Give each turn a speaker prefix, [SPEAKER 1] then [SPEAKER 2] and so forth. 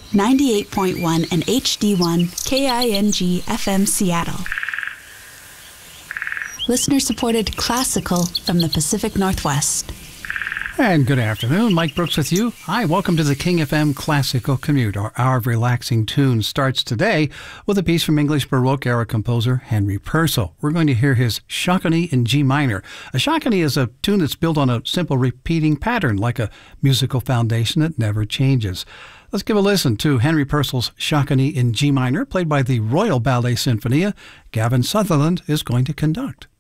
[SPEAKER 1] 98.1 and HD1 KING FM Seattle. Listener-supported classical from the Pacific Northwest.
[SPEAKER 2] And good afternoon, Mike Brooks with you. Hi, welcome to the King FM Classical Commute. Our hour of relaxing tunes starts today with a piece from English Baroque era composer Henry Purcell. We're going to hear his Shakopee in G minor. A Shakopee is a tune that's built on a simple repeating pattern, like a musical foundation that never changes. Let's give a listen to Henry Purcell's Shakopee in G minor, played by the Royal Ballet Sinfonia. Gavin Sutherland is going to conduct.